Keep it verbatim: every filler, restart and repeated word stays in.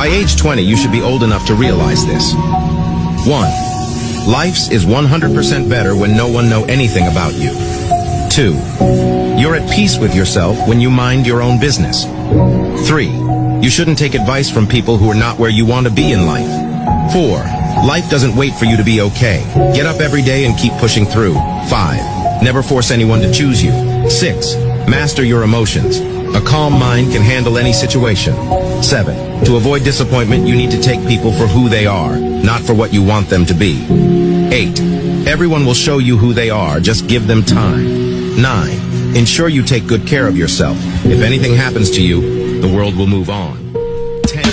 By age twenty, you should be old enough to realize this. one. Life's is one hundred percent better when no one know anything about you. two. You're at peace with yourself when you mind your own business. three. You shouldn't take advice from people who are not where you want to be in life. four. Life doesn't wait for you to be okay. Get up every day and keep pushing through. five. Never force anyone to choose you. six. Master your emotions. A calm mind can handle any situation. seven. To avoid disappointment, you need to take people for who they are, not for what you want them to be. eight. Everyone will show you who they are, just give them time. nine. Ensure you take good care of yourself. If anything happens to you, the world will move on.